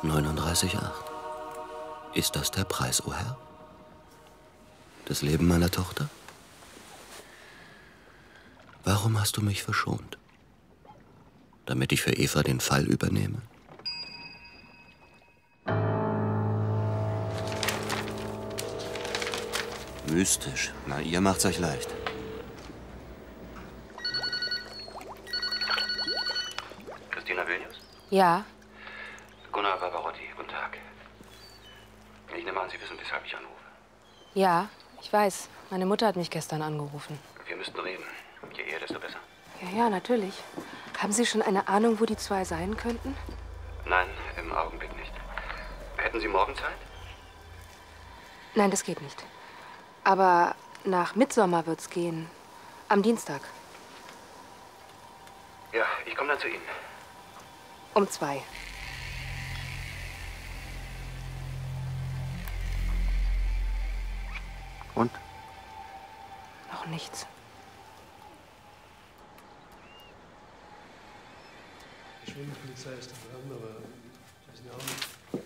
39,8. Ist das der Preis, o Herr? Das Leben meiner Tochter? Warum hast du mich verschont? Damit ich für Eva den Fall übernehme? Mystisch. Na, ihr macht's euch leicht. Christina Vilnius? Ja. Gunnar Barbarotti, guten Tag. Ich nehme an, Sie wissen, weshalb ich anrufe. Ja, ich weiß. Meine Mutter hat mich gestern angerufen. Wir müssten reden. Je eher, desto besser. Ja, natürlich. Haben Sie schon eine Ahnung, wo die zwei sein könnten? Nein, im Augenblick nicht. Hätten Sie morgen Zeit? Nein, das geht nicht. Aber nach Mittsommer wird's gehen. Am Dienstag. Ja, ich komme dann zu Ihnen. Um 2. Und? Noch nichts. Die Schwimmerpolizei ist dran, aber die wissen ja auch nicht.